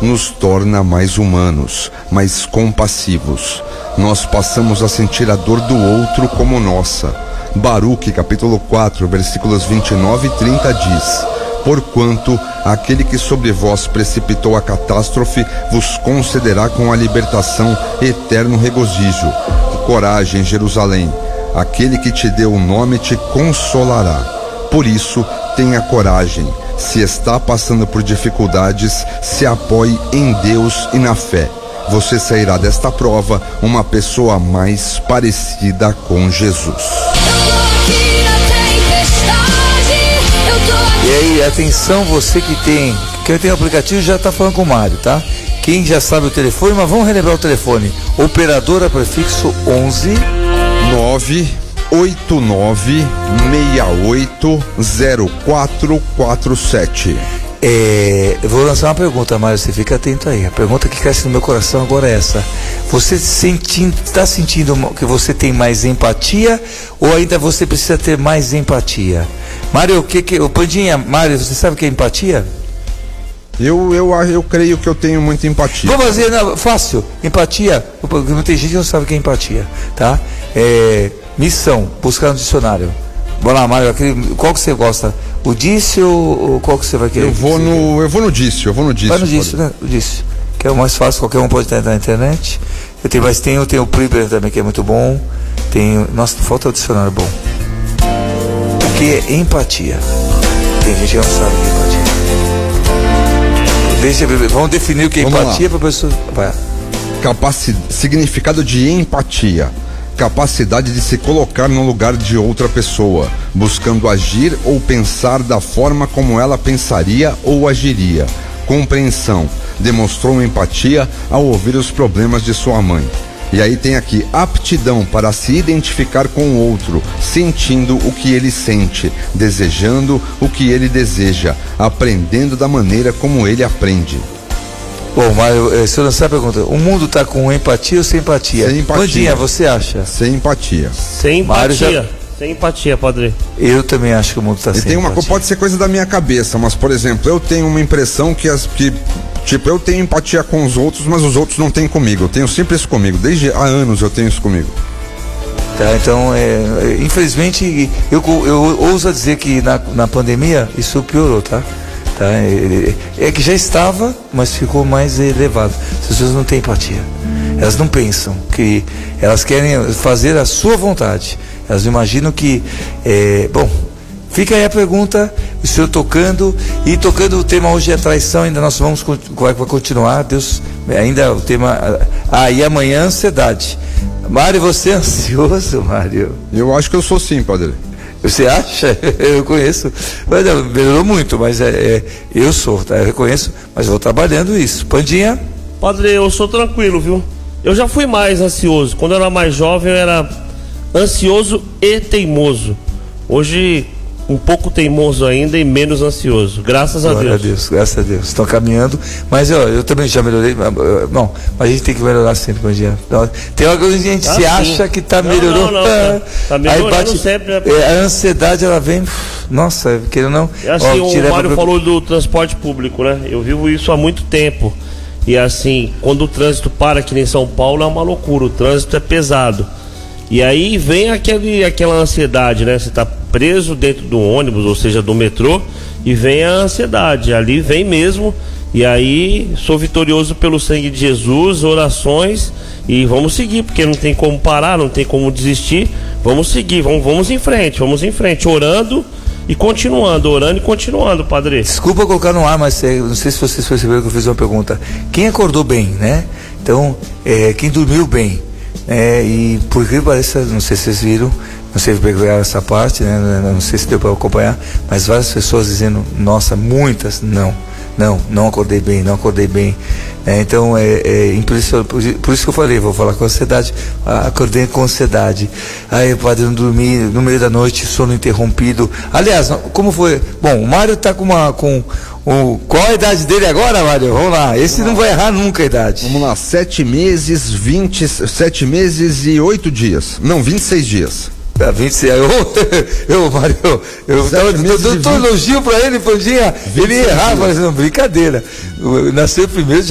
nos torna mais humanos, mais compassivos. Nós passamos a sentir a dor do outro como nossa. Baruque, capítulo 4, versículos 29 e 30 diz: porquanto aquele que sobre vós precipitou a catástrofe vos concederá com a libertação eterno regozijo. Coragem, Jerusalém, aquele que te deu o nome te consolará. Por isso, tenha coragem. Se está passando por dificuldades, se apoie em Deus e na fé. Você sairá desta prova uma pessoa mais parecida com Jesus. E aí, atenção, você que tem o aplicativo já está falando com o Mário, tá? Quem já sabe o telefone, mas vamos relembrar o telefone. Operadora prefixo 11 989680447. Eu vou lançar uma pergunta, Mário, você fica atento aí. A pergunta que cresce no meu coração agora é essa: você está sentindo que você tem mais empatia ou ainda você precisa ter mais empatia? Mário, Pandinha, Mário, você sabe o que é empatia? Eu creio que eu tenho muita empatia. Vamos fazer, fácil, empatia, tem gente que não sabe o que é empatia, tá? Missão, buscar no dicionário. Vamos lá, Mário, qual que você gosta? O dício ou qual que você vai querer? Eu vou no dício. Vai no dício, né? O dício, que é o mais fácil, qualquer um pode estar na internet. Eu tenho o Priber também, que é muito bom. Nossa, falta o dicionário bom. O que é empatia? Tem gente que não sabe o que é empatia. Vamos definir o que é empatia para a pessoa. Vai. Significado de empatia: capacidade de se colocar no lugar de outra pessoa, buscando agir ou pensar da forma como ela pensaria ou agiria. Compreensão: demonstrou empatia ao ouvir os problemas de sua mãe. E aí tem aqui: aptidão para se identificar com o outro, sentindo o que ele sente, desejando o que ele deseja, aprendendo da maneira como ele aprende. Bom, Mário, se eu lançar a pergunta, o mundo está com empatia ou sem empatia? Sem empatia. Pandinha, você acha? Sem empatia. Sem empatia. Sem empatia, padre. Eu também acho que o mundo está sem empatia. Pode ser coisa da minha cabeça, mas, por exemplo, eu tenho uma impressão que eu tenho empatia com os outros, mas os outros não têm comigo. Eu tenho sempre isso comigo. Desde há anos eu tenho isso comigo. Tá, então, infelizmente, eu ouso dizer que na pandemia isso piorou, tá? É que já estava, mas ficou mais elevado. As pessoas não têm empatia, elas não pensam, que elas querem fazer a sua vontade, elas imaginam que bom, fica aí a pergunta, o senhor tocando o tema hoje é traição. Ainda nós vai continuar, Deus, ainda o tema, e amanhã ansiedade. Mário, você é ansioso, Mário? Eu acho que eu sou sim, padre. Você acha? Eu conheço. Melhorou muito, mas eu sou, tá? Eu reconheço, mas vou trabalhando isso. Pandinha? Padre, eu sou tranquilo, viu? Eu já fui mais ansioso. Quando eu era mais jovem, eu era ansioso e teimoso. Hoje, um pouco teimoso ainda e menos ansioso. Graças a Deus. Glória a Deus, graças a Deus. Estão caminhando. Mas eu também já melhorei. Não, mas a gente tem que melhorar sempre, Pandinha. Tem uma coisa que a gente se acha que melhorou. Tá melhorando sempre, né? A ansiedade, ela vem. Nossa, querendo não. Assim, o Mário falou do transporte público, né? Eu vivo isso há muito tempo. E assim, quando o trânsito para aqui em São Paulo, é uma loucura. O trânsito é pesado. E aí vem aquela ansiedade, né? Você está preso dentro do ônibus, ou seja, do metrô, e vem a ansiedade. Ali vem mesmo. E aí sou vitorioso pelo sangue de Jesus, orações, e vamos seguir, porque não tem como parar, não tem como desistir. Vamos seguir, vamos em frente, orando e continuando, padre. Desculpa colocar no ar, mas não sei se vocês perceberam que eu fiz uma pergunta. Quem acordou bem, né? Então, quem dormiu bem, e por que parece, não sei se vocês viram, não sei se pegaram essa parte, né? Não sei se deu para acompanhar, mas várias pessoas dizendo, nossa, muitas, não acordei bem, então impressionante. Por isso que eu falei, vou falar com ansiedade. Acordei com ansiedade, aí o padre não dormir no meio da noite, sono interrompido. Aliás, como foi? Bom, o Mário está qual a idade dele agora, Mário? Vamos lá, não vai errar nunca a idade. Vamos lá, 7 meses e 8 dias, não, 26 dias. 26, Mário, eu dou elogio pra ele, Pandinha, ele errava, mas não, brincadeira. Nasceu primeiro,